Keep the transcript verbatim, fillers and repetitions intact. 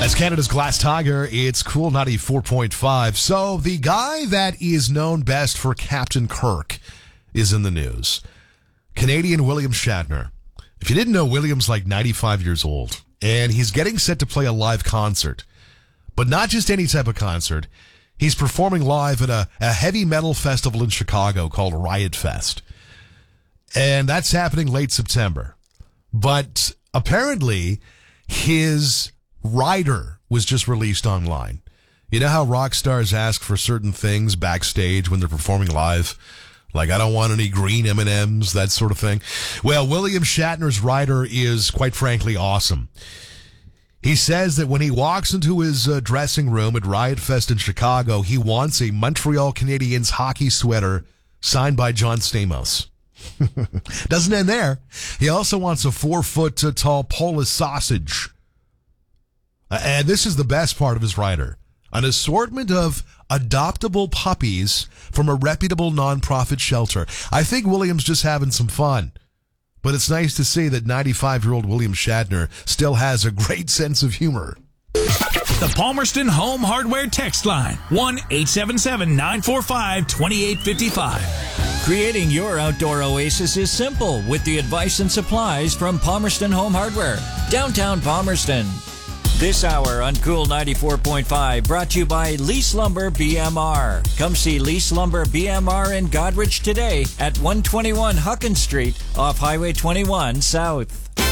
As Canada's Glass Tiger, it's Cool ninety-four point five. So the guy that is known best for Captain Kirk is in the news. Canadian William Shatner. If you didn't know, William's like ninety-five years old, and he's getting set to play a live concert. But not just any type of concert. He's performing live at a, a heavy metal festival in Chicago called Riot Fest. And that's happening late September. But apparently, his rider was just released online. You know how rock stars ask for certain things backstage when they're performing live? Like, I don't want any green M and M's, that sort of thing. Well, William Shatner's rider is, quite frankly, awesome. He says that when he walks into his uh, dressing room at Riot Fest in Chicago, he wants a Montreal Canadiens hockey sweater signed by John Stamos. Doesn't end there. He also wants a four-foot-tall Polish sausage. Uh, and this is the best part of his rider. An assortment of adoptable puppies from a reputable nonprofit shelter. I think William's just having some fun. But it's nice to see that ninety-five-year-old William Shatner still has a great sense of humor. The Palmerston Home Hardware text line, one eight seven seven, nine four five, two eight five five. Creating your outdoor oasis is simple with the advice and supplies from Palmerston Home Hardware, downtown Palmerston. This hour on Cool ninety-four point five brought to you by Lease Lumber B M R. Come see Lease Lumber B M R in Godrich today at one twenty-one Huckins Street off Highway twenty-one South.